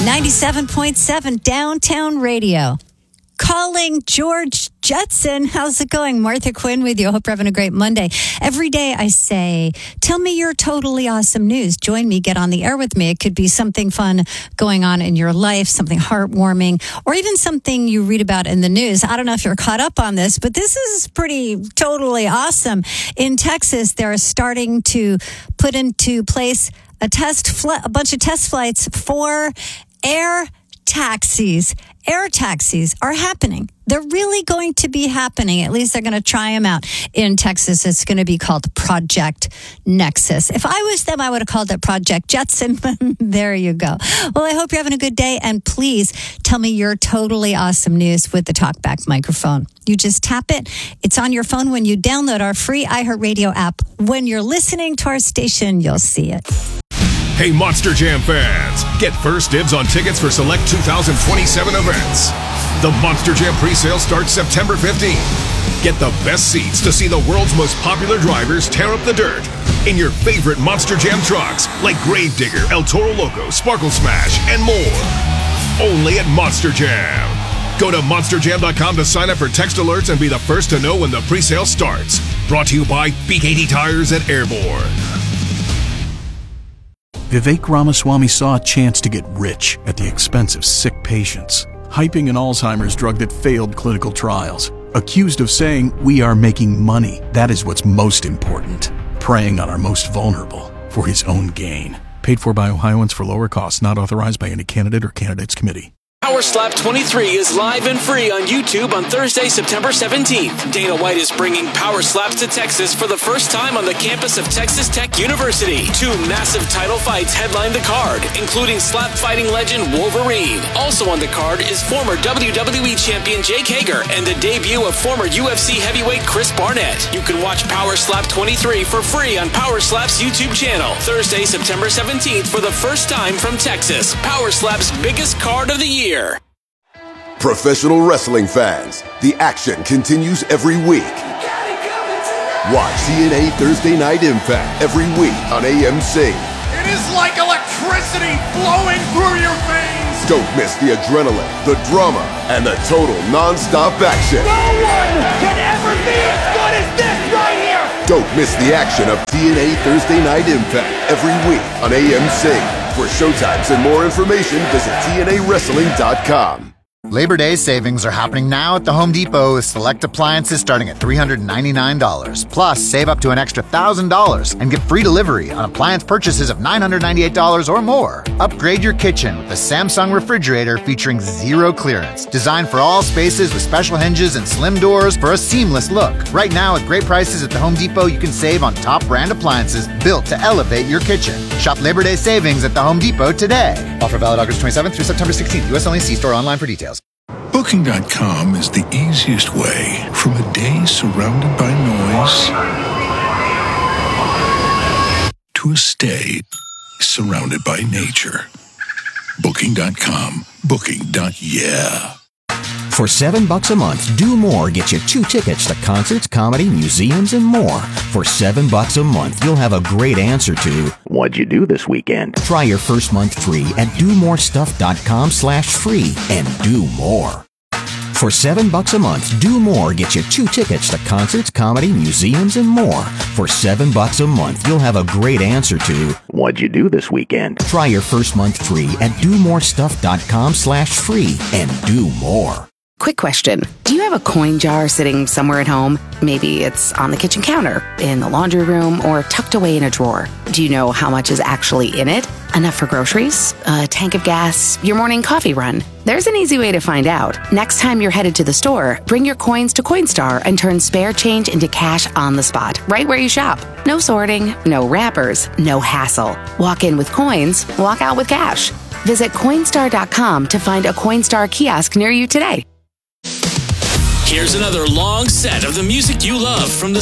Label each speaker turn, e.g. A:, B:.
A: 97.7 Downtown Radio. Calling George Jetson. How's it going? Martha Quinn with you. I hope you're having a great Monday. Every day I say, tell me your totally awesome news. Join me. Get on the air with me. It could be something fun going on in your life, something heartwarming, or even something you read about in the news. I don't know if you're caught up on this, but this is pretty totally awesome. In Texas, they're starting to put into place a bunch of test flights for air taxis. Air taxis are happening. They're really going to be happening. At least they're going to try them out in Texas. It's going to be called Project Nexus. If I was them, I would have called it Project Jetson. There you go. Well, I hope you're having a good day. And please tell me your totally awesome news with the TalkBack microphone. You just tap it. It's on your phone when you download our free iHeartRadio app. When you're listening to our station, you'll see it.
B: Hey, Monster Jam fans, get first dibs on tickets for select 2027 events. The Monster Jam presale starts September 15th. Get the best seats to see the world's most popular drivers tear up the dirt in your favorite Monster Jam trucks like Gravedigger, El Toro Loco, Sparkle Smash, and more. Only at Monster Jam. Go to monsterjam.com to sign up for text alerts and be the first to know when the presale starts. Brought to you by BKT Tires and Airborne.
C: Vivek Ramaswamy saw a chance to get rich at the expense of sick patients, hyping an Alzheimer's drug that failed clinical trials. Accused of saying, "We are making money. That is what's most important." Preying on our most vulnerable for his own gain. Paid for by Ohioans for lower costs, not authorized by any candidate or candidates committee.
D: Power Slap 23 is live and free on YouTube on Thursday, September 17th. Dana White is bringing Power Slaps to Texas for the first time on the campus of Texas Tech University. 2 massive title fights headline the card, including slap fighting legend Wolverine. Also on the card is former WWE champion Jake Hager and the debut of former UFC heavyweight Chris Barnett. You can watch Power Slap 23 for free on Power Slap's YouTube channel. Thursday, September 17th for the first time from Texas. Power Slap's biggest card of the year.
E: Professional wrestling fans, the action continues every week. Watch TNA Thursday Night Impact every week on AMC.
F: It is like electricity flowing through your veins.
E: Don't miss the adrenaline, the drama, and the total non-stop action.
F: No one can ever be as good as this right here.
E: Don't miss the action of TNA Thursday Night Impact every week on AMC. For showtimes and more information, visit TNAWrestling.com.
G: Labor Day savings are happening now at the Home Depot with select appliances starting at $399. Plus, save up to an extra $1,000 and get free delivery on appliance purchases of $998 or more. Upgrade your kitchen with a Samsung refrigerator featuring zero clearance, designed for all spaces with special hinges and slim doors for a seamless look. Right now, at great prices at the Home Depot, you can save on top brand appliances built to elevate your kitchen. Shop Labor Day savings at the Home Depot today. Offer valid August 27th through September 16th. U.S. only. See store online for details.
H: Booking.com is the easiest way from a day surrounded by noise to a stay surrounded by nature. Booking.com. Booking.yeah.
I: For $7 a month, Do More gets you 2 tickets to concerts, comedy, museums, and more. For $7 a month, you'll have a great answer to, "What'd you do this weekend?" Try your first month free at domorestuff.com/free and do more. For $7 a month, Do More gets you 2 tickets to concerts, comedy, museums, and more. For $7 a month, you'll have a great answer to, "What'd you do this weekend?" Try your first month free at domorestuff.com/free and do more.
J: Quick question. Do you have a coin jar sitting somewhere at home? Maybe it's on the kitchen counter, in the laundry room, or tucked away in a drawer. Do you know how much is actually in it? Enough for groceries? A tank of gas? Your morning coffee run? There's an easy way to find out. Next time you're headed to the store, bring your coins to Coinstar and turn spare change into cash on the spot, right where you shop. No sorting, no wrappers, no hassle. Walk in with coins, walk out with cash. Visit Coinstar.com to find a Coinstar kiosk near you today.
D: Here's another long set of the music you love from the